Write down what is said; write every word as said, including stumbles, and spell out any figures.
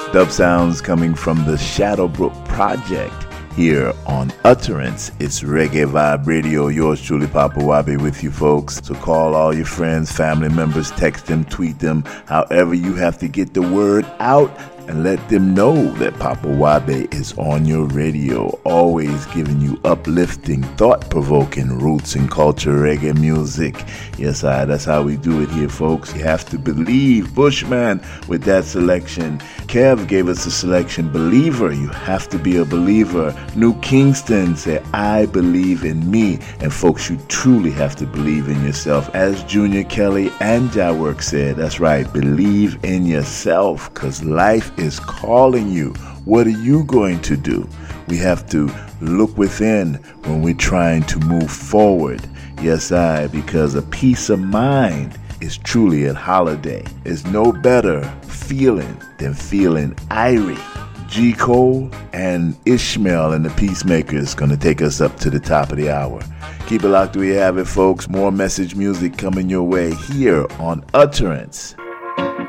Dub sounds coming from the Shadowbrook Project here on Utterance. It's Reggae Vibe Radio. Yours truly, Papa Wabi, with you folks. So call all your friends, family members, text them, tweet them, however you have to get the word out, and let them know that Papa Wabe is on your radio, always giving you uplifting, thought-provoking roots and culture reggae music. Yes, I, that's how we do it here, folks. You have to believe. Bushman with that selection. Kev gave us a selection, Believer. You have to be a believer. New Kingston said, I believe in me. And folks, you truly have to believe in yourself. As Junior Kelly and Jawork said, that's right, believe in yourself, because life is calling you. What are you going to do? We have to look within when we're trying to move forward. Yes, I, because a peace of mind is truly a holiday. There's no better feeling than feeling irie. G. Cole and Ishmael and the Peacemakers going to take us up to the top of the hour. Keep it locked where you have it, folks. More message music coming your way here on Utterance.